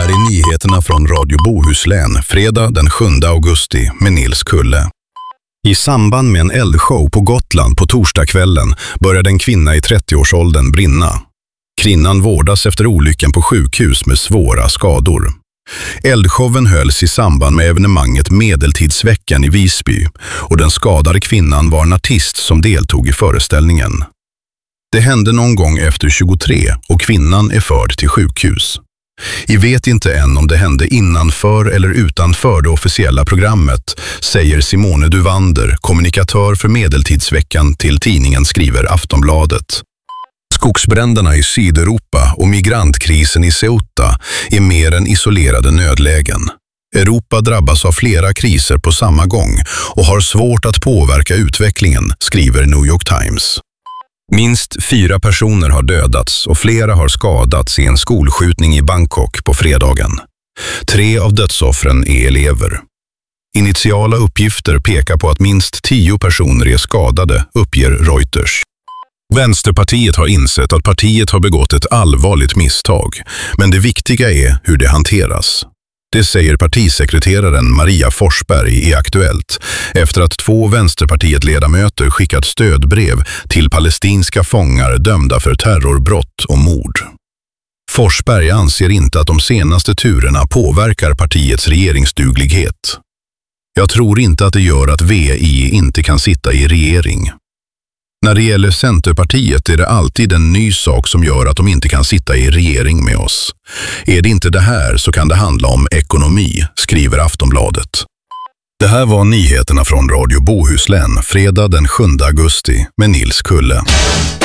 här är nyheterna från Radio Bohuslän, fredag den 7 augusti med Nils Kulle. I samband med en eldshow på Gotland på torsdagskvällen började en kvinna i 30-årsåldern brinna. Kvinnan vårdas efter olyckan på sjukhus med svåra skador. Eldshowen hölls i samband med evenemanget Medeltidsveckan i Visby och den skadade kvinnan var en artist som deltog i föreställningen. Det hände någon gång efter 23 och kvinnan är förd till sjukhus. Vi vet inte än om det hände innanför eller utanför det officiella programmet, säger Simone Duvander, kommunikatör för Medeltidsveckan till tidningen skriver Aftonbladet. Skogsbränderna i Sydeuropa och migrantkrisen i Ceuta är mer än isolerade nödlägen. Europa drabbas av flera kriser på samma gång och har svårt att påverka utvecklingen, skriver New York Times. Minst 4 personer har dödats och flera har skadats i en skolskjutning i Bangkok på fredagen. 3 av dödsoffren är elever. Initiala uppgifter pekar på att minst 10 personer är skadade, uppger Reuters. Vänsterpartiet har insett att partiet har begått ett allvarligt misstag, men det viktiga är hur det hanteras. Det säger partisekreteraren Maria Forsberg i Aktuellt efter att 2 Vänsterpartiet-ledamöter skickat stödbrev till palestinska fångar dömda för terrorbrott och mord. Forsberg anser inte att de senaste turerna påverkar partiets regeringsduglighet. Jag tror inte att det gör att VI inte kan sitta i regering. När det gäller Centerpartiet är det alltid en ny sak som gör att de inte kan sitta i regering med oss. Är det inte det här så kan det handla om ekonomi, skriver Aftonbladet. Det här var nyheterna från Radio Bohuslän, fredag den 7 augusti med Nils Kulle.